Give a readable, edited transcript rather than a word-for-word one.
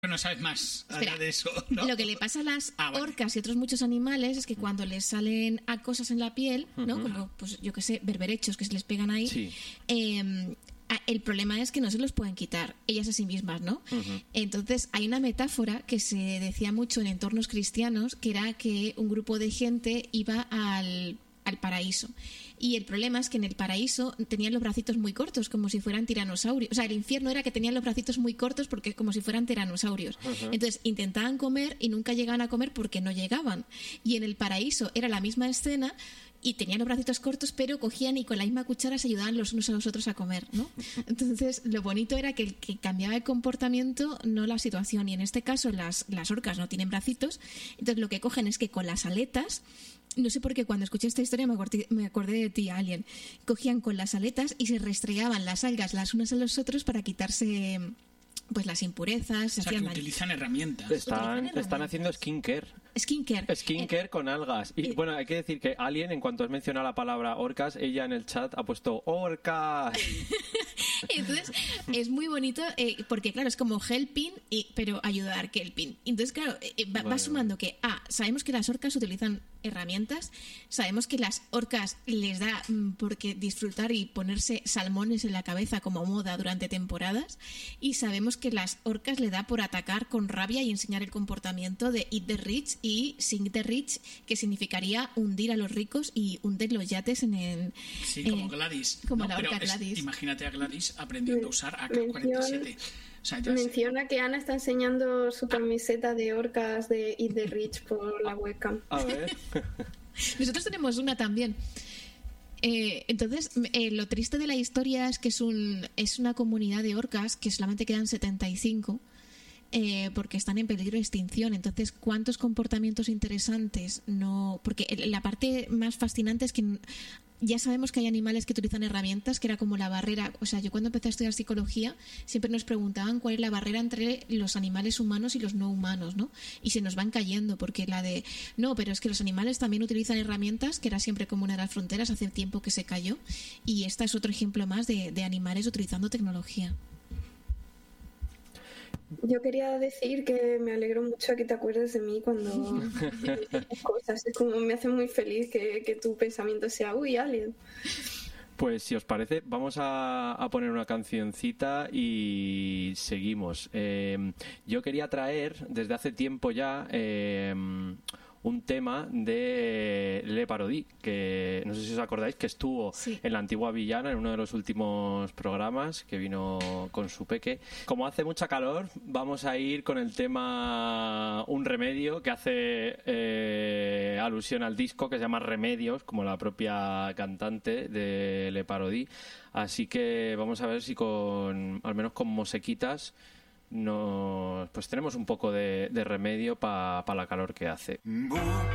No sabes más Espera, de eso, ¿no? Lo que le pasa a las vale. orcas y otros muchos animales es que cuando les salen a cosas en la piel, ¿no? Como, pues yo qué sé, berberechos que se les pegan ahí, Sí. El problema es que no se los pueden quitar ellas a sí mismas, ¿no? Entonces hay una metáfora que se decía mucho en entornos cristianos, que era que un grupo de gente iba al paraíso. Y el problema es que en el paraíso tenían los bracitos muy cortos, como si fueran tiranosaurios. O sea, el infierno era que tenían los bracitos muy cortos porque como si fueran tiranosaurios. Entonces intentaban comer y nunca llegaban a comer porque no llegaban. Y en el paraíso era la misma escena y tenían los bracitos cortos, pero cogían y con la misma cuchara se ayudaban los unos a los otros a comer, ¿no? Entonces, lo bonito era que cambiaba el comportamiento, no la situación. Y en este caso, las orcas no tienen bracitos. Entonces, lo que cogen es que con las aletas... No sé por qué cuando escuché esta historia me acordé de ti, Alien. Cogían con las aletas y se restregaban las algas las unas a los otros para quitarse pues las impurezas. O sea, que utilizan herramientas. Están haciendo skincare. Skincare con algas. Y bueno, hay que decir que Alien, en cuanto has mencionado la palabra orcas, ella en el chat ha puesto orcas. Entonces, es muy bonito porque, claro, es como helping, pero ayudar helping. Entonces, claro, va sumando que, sabemos que las orcas utilizan herramientas, sabemos que las orcas les da porque disfrutar y ponerse salmones en la cabeza como moda durante temporadas, y sabemos que las orcas le da por atacar con rabia y enseñar el comportamiento de eat the rich y sink the rich, que significaría hundir a los ricos y hundir los yates en el... Sí, como Gladys. Como la orca Gladys. Imagínate a Gladys aprendiendo a usar AK-47. O sea, menciona que Ana está enseñando su camiseta de orcas de Eat the Rich por la webcam. A ver. Nosotros tenemos una también. Entonces, lo triste de la historia es que es una comunidad de orcas que solamente quedan 75 porque están en peligro de extinción. Entonces, ¿cuántos comportamientos interesantes no...? Porque la parte más fascinante es que ya sabemos que hay animales que utilizan herramientas, que era como la barrera. O sea, yo cuando empecé a estudiar psicología siempre nos preguntaban cuál es la barrera entre los animales humanos y los no humanos, ¿no? Y se nos van cayendo, porque no, pero es que los animales también utilizan herramientas, que era siempre como una de las fronteras, hace tiempo que se cayó, y esta es otro ejemplo más de animales utilizando tecnología. Yo quería decir que me alegro mucho que te acuerdes de mí cuando cosas. Es como me hace muy feliz que tu pensamiento sea Alien. Pues si os parece, vamos a poner una cancioncita y seguimos. Yo quería traer desde hace tiempo ya un tema de Le Parodí, que no sé si os acordáis que estuvo en la Antigua Villana en uno de los últimos programas, que vino con su peque. Como hace mucha calor, vamos a ir con el tema Un Remedio, que hace alusión al disco que se llama Remedios, como la propia cantante de Le Parodí. Así que vamos a ver si al menos con Mosequitas pues tenemos un poco de remedio para la calor que hace.